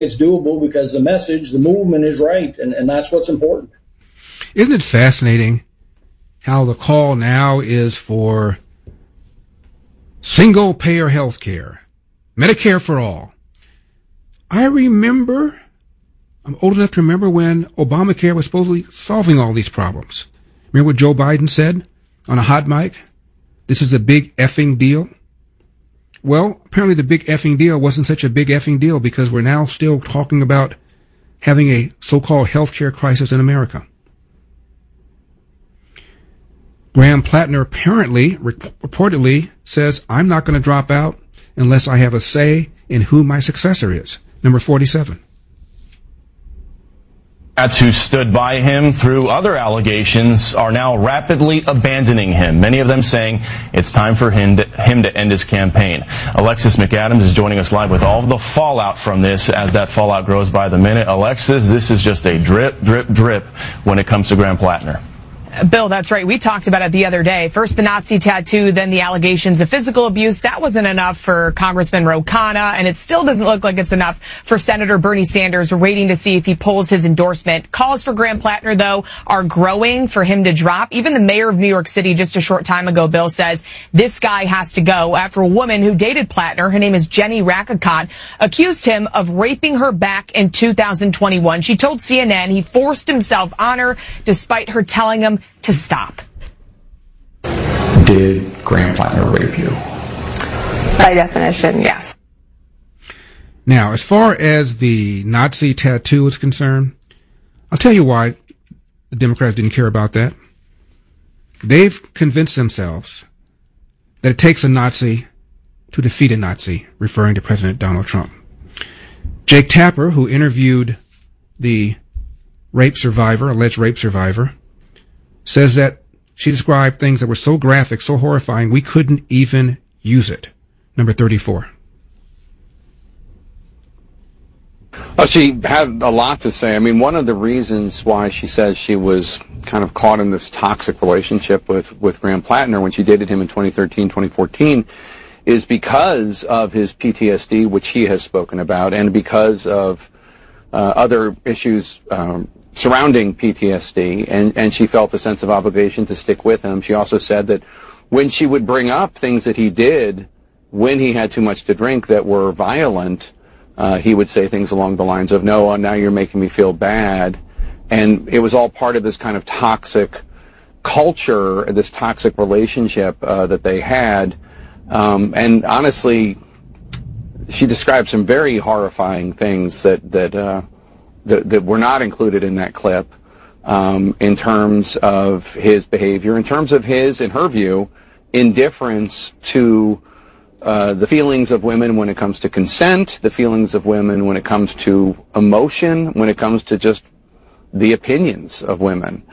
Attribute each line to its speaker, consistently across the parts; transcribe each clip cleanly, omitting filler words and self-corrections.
Speaker 1: it's doable because the message, the movement is right, and that's what's important.
Speaker 2: Isn't it fascinating how the call now is for single-payer health care, Medicare for all? I'm old enough to remember when Obamacare was supposedly solving all these problems. Remember what Joe Biden said on a hot mic? This is a big effing deal. Well, apparently the big effing deal wasn't such a big effing deal because we're now still talking about having a so-called healthcare crisis in America. Graham Plattner apparently, reportedly, says, I'm not going to drop out unless I have a say in who my successor is. Number 47.
Speaker 3: Democrats who stood by him through other allegations are now rapidly abandoning him, many of them saying it's time for him to end his campaign. Alexis McAdams is joining us live with all of the fallout from this as that fallout grows by the minute. Alexis, this is just a drip, drip, drip when it comes to Graham Plattner.
Speaker 4: Bill, that's right. We talked about it the other day. First the Nazi tattoo, then the allegations of physical abuse. That wasn't enough for Congressman Ro Khanna, and it still doesn't look like it's enough for Senator Bernie Sanders. We're waiting to see if he pulls his endorsement. Calls for Graham Plattner, though, are growing for him to drop. Even the mayor of New York City just a short time ago, Bill, says this guy has to go after a woman who dated Plattner, her name is Jenny Rakakot, accused him of raping her back in 2021. She told CNN he forced himself on her despite her telling him to stop.
Speaker 5: Did Graham Plattner rape you?
Speaker 6: By definition, yes.
Speaker 2: Now, as far as the Nazi tattoo is concerned, I'll tell you why the Democrats didn't care about that. They've convinced themselves that it takes a Nazi to defeat a Nazi, referring to President Donald Trump. Jake Tapper, who interviewed the alleged rape survivor, says that she described things that were so graphic, so horrifying, we couldn't even use it. Number 34.
Speaker 7: Well, she had a lot to say. I mean, one of the reasons why she says she was kind of caught in this toxic relationship with Graham Plattner when she dated him in 2013, 2014, is because of his PTSD, which he has spoken about, and because of other issues surrounding PTSD, and she felt a sense of obligation to stick with him. She also said that when she would bring up things that he did when he had too much to drink that were violent, he would say things along the lines of, no, now you're making me feel bad. And it was all part of this kind of toxic culture, this toxic relationship that they had. And honestly, she described some very horrifying things that were not included in that clip, in terms of his behavior, in terms of his, in her view, indifference to the feelings of women when it comes to consent, the feelings of women when it comes to emotion, when it comes to just the opinions of women.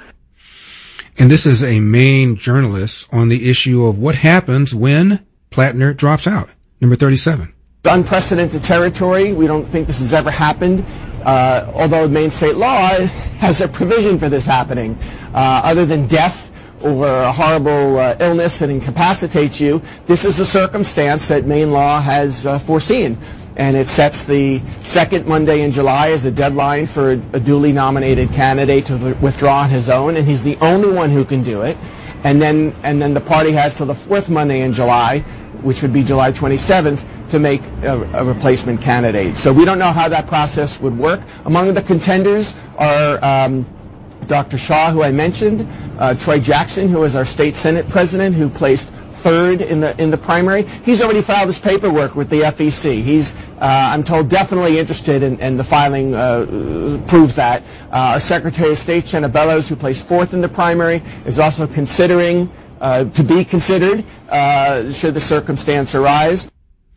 Speaker 2: And this is a main journalist on the issue of what happens when Plattner drops out. Number 37.
Speaker 8: It's unprecedented territory. We don't think this has ever happened. Although Maine state law has a provision for this happening, other than death or a horrible illness that incapacitates you, this is a circumstance that Maine law has foreseen. And it sets the second Monday in July as a deadline for a duly nominated candidate to withdraw on his own, and he's the only one who can do it. And then the party has till the fourth Monday in July, which would be July 27th, to make a replacement candidate. So we don't know how that process would work. Among the contenders are Dr. Shaw, who I mentioned, Troy Jackson, who is our state Senate president, who placed third in the primary. He's already filed his paperwork with the FEC. He's, I'm told, definitely interested, and the filing proves that. Our Secretary of State, Jenna Bellows, who placed fourth in the primary, is also considering to be considered should the circumstance arise.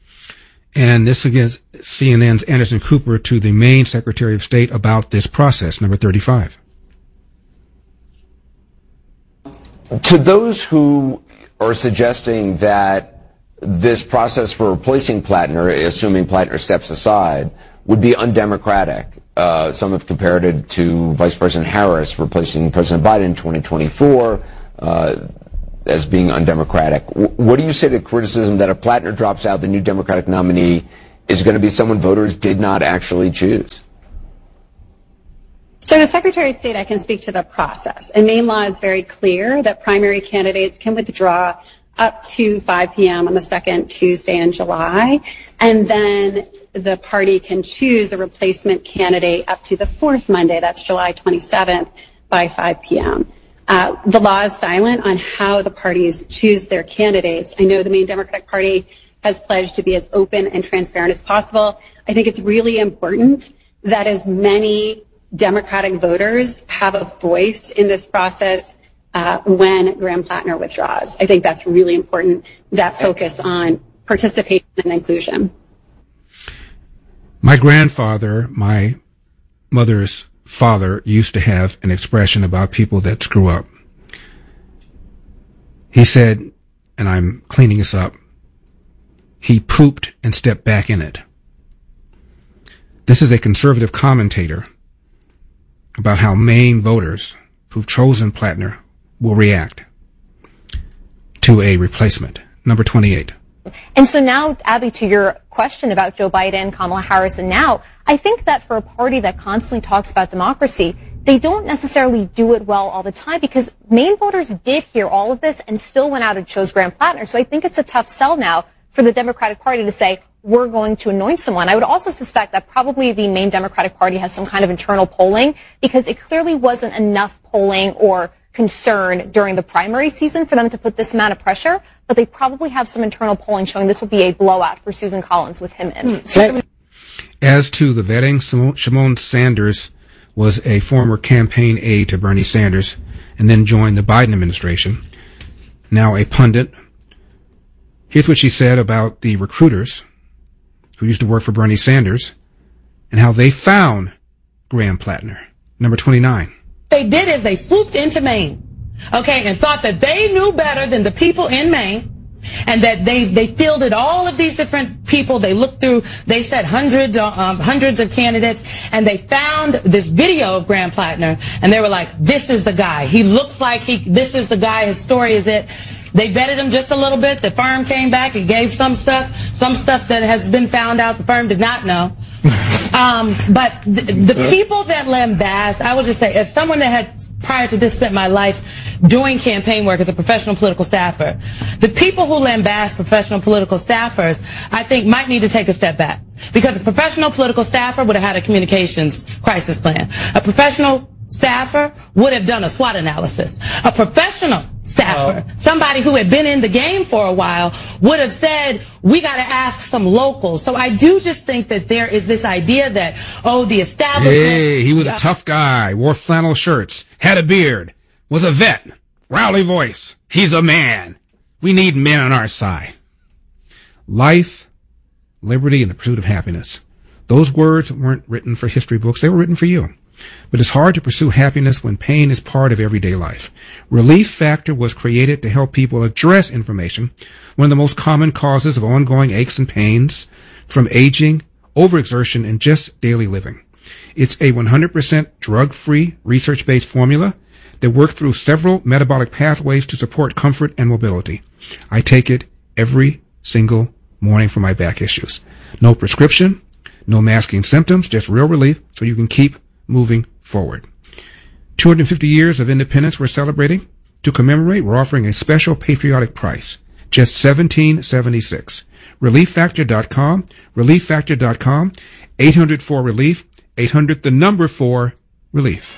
Speaker 2: And this against CNN's Anderson Cooper to the Maine Secretary of State about this process. Number 35.
Speaker 9: To those who are suggesting that this process for replacing Plattner, assuming Plattner steps aside, would be undemocratic. Some have compared it to Vice President Harris replacing President Biden in 2024 as being undemocratic. What do you say to criticism that if Plattner drops out, the new Democratic nominee is going to be someone voters did not actually choose?
Speaker 6: So, as Secretary of State, I can speak to the process. And Maine law is very clear that primary candidates can withdraw up to 5 p.m. on the second Tuesday in July. And then the party can choose a replacement candidate up to the fourth Monday, that's July 27th, by 5 p.m. The law is silent on how the parties choose their candidates. I know the Maine Democratic Party has pledged to be as open and transparent as possible. I think it's really important that as many Democratic voters have a voice in this process when Graham Plattner withdraws. I think that's really important, that focus on participation and inclusion.
Speaker 2: My grandfather, my mother's father, used to have an expression about people that screw up. He said, and I'm cleaning this up, he pooped and stepped back in it. This is a conservative commentator about how Maine voters who've chosen Plattner will react to a replacement. Number 28.
Speaker 10: And so now, Abby, to your question about Joe Biden, Kamala Harris, and now, I think that for a party that constantly talks about democracy, they don't necessarily do it well all the time, because Maine voters did hear all of this and still went out and chose Graham Plattner. So I think it's a tough sell now for the Democratic Party to say, we're going to anoint someone. I would also suspect that probably the Maine Democratic Party has some kind of internal polling, because it clearly wasn't enough polling or concern during the primary season for them to put this amount of pressure, but they probably have some internal polling showing this will be a blowout for Susan Collins with him in.
Speaker 2: As to the vetting, Shimon Sanders was a former campaign aide to Bernie Sanders and then joined the Biden administration, now a pundit. Here's what she said about the recruiters who used to work for Bernie Sanders and how they found Graham Plattner. Number 29.
Speaker 11: They did is they swooped into Maine, okay, and thought that they knew better than the people in Maine, and that they fielded all of these different people. They looked through, they said hundreds of candidates, and they found this video of Graham Plattner, and they were like, this is the guy. He looks like this is the guy. His story is it. They vetted him just a little bit. The firm came back and gave some stuff that has been found out the firm did not know. But the people that lambast, I would just say, as someone that had prior to this spent my life doing campaign work as a professional political staffer, the people who lambast professional political staffers, I think, might need to take a step back. Because a professional political staffer would have had a communications crisis plan. A professional staffer would have done a SWOT analysis. A professional staffer, somebody who had been in the game for a while, would have said, we got to ask some locals. So I do just think that there is this idea that, the establishment...
Speaker 2: Hey, he was a tough guy, wore flannel shirts, had a beard, was a vet, rowdy voice. He's a man. We need men on our side. Life, liberty, and the pursuit of happiness. Those words weren't written for history books. They were written for you. But it's hard to pursue happiness when pain is part of everyday life. Relief Factor was created to help people address inflammation, one of the most common causes of ongoing aches and pains, from aging, overexertion, and just daily living. It's a 100% drug-free, research-based formula that works through several metabolic pathways to support comfort and mobility. I take it every single morning for my back issues. No prescription, no masking symptoms, just real relief so you can keep moving forward. 250 years of independence we're celebrating. To commemorate, we're offering a special patriotic price, just $17.76. ReliefFactor.com, ReliefFactor.com, 800-4-RELIEF, 800-4-RELIEF.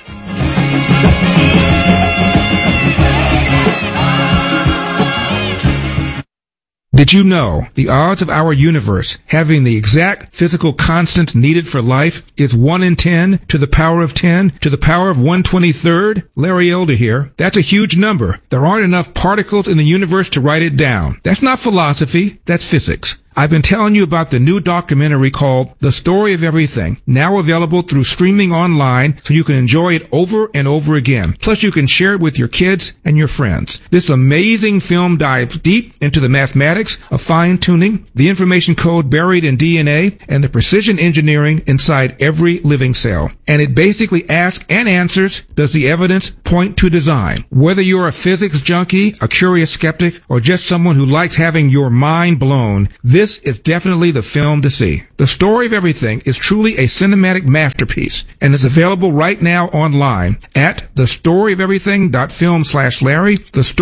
Speaker 2: Did you know the odds of our universe having the exact physical constant needed for life is 1 in 10 to the power of 10 to the power of 1/23rd? Larry Elder here. That's a huge number. There aren't enough particles in the universe to write it down. That's not philosophy. That's physics. I've been telling you about the new documentary called The Story of Everything, now available through streaming online so you can enjoy it over and over again. Plus you can share it with your kids and your friends. This amazing film dives deep into the mathematics of fine-tuning, the information code buried in DNA, and the precision engineering inside every living cell. And it basically asks and answers, does the evidence point to design? Whether you're a physics junkie, a curious skeptic, or just someone who likes having your mind blown, this this is definitely the film to see. The Story of Everything is truly a cinematic masterpiece and is available right now online at thestoryofeverything.film/Larry,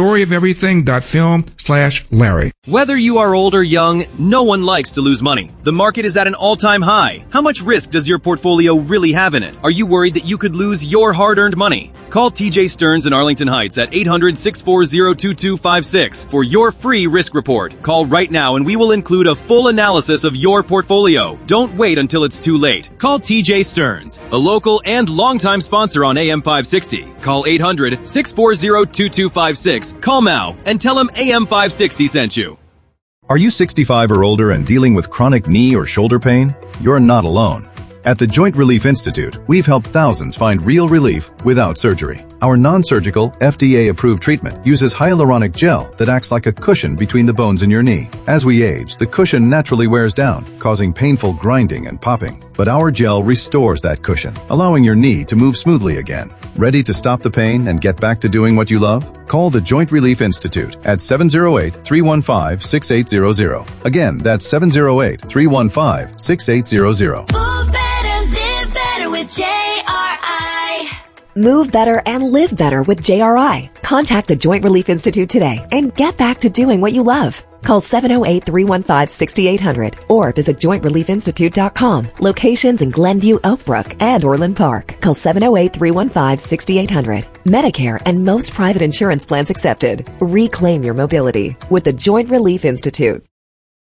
Speaker 2: thestoryofeverything.film/Larry.
Speaker 12: Whether you are old or young, no one likes to lose money. The market is at an all-time high. How much risk does your portfolio really have in it? Are you worried that you could lose your hard-earned money? Call TJ Stearns in Arlington Heights at 800-640-2256 for your free risk report. Call right now and we will include a full analysis of your portfolio. Don't wait until it's too late. Call TJ Stearns, a local and longtime sponsor on AM 560. Call 800-640-2256. Call now and tell him AM 560 sent you.
Speaker 13: Are you 65 or older and dealing with chronic knee or shoulder pain? You're not alone. At the Joint Relief Institute, we've helped thousands find real relief without surgery. Our non-surgical, FDA-approved treatment uses hyaluronic gel that acts like a cushion between the bones in your knee. As we age, the cushion naturally wears down, causing painful grinding and popping. But our gel restores that cushion, allowing your knee to move smoothly again. Ready to stop the pain and get back to doing what you love? Call the Joint Relief Institute at 708-315-6800. Again, that's 708-315-6800.
Speaker 14: Move better, live better with JRI.
Speaker 15: Move better and live better with JRI. Contact the Joint Relief Institute today and get back to doing what you love. Call 708-315-6800 or visit jointreliefinstitute.com. Locations in Glenview, Oakbrook, and Orland Park. Call 708-315-6800. Medicare and most private insurance plans accepted. Reclaim your mobility with the Joint Relief Institute.